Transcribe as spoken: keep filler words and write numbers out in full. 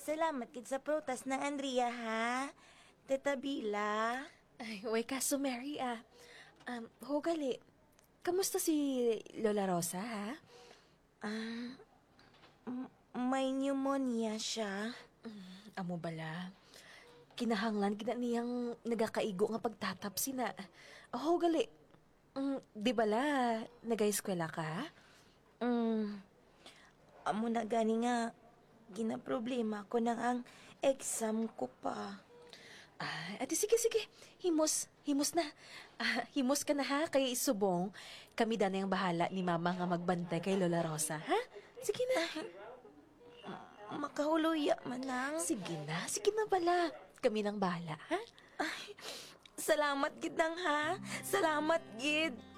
salamat gid sa prutas na Andrea, ha? Teta Bila. Ay, way kaso Mary ah. Um, Hogali, kamusta si Lola Rosa ha? Ah, m- may pneumonia siya. Amo bala. Kinahanglan gina niyang nagakaigo nga pagtatapsi na. Oh, gali. Mm, di bala, nag-eskwela ka? Mm, amo na gani nga, ginaproblema ko nang ang exam ko pa. Ah, ati sige, sige. Himos, himos na. Ah, himos ka na ha, kay Subong. Kami da na yung bahala ni Mama nga magbantay kay Lola Rosa, ha? Sige na. Makahuluya man lang. Sige na, sige na bala. Kami nang bahala, ha? Salamat gid nang, ha? Salamat gid.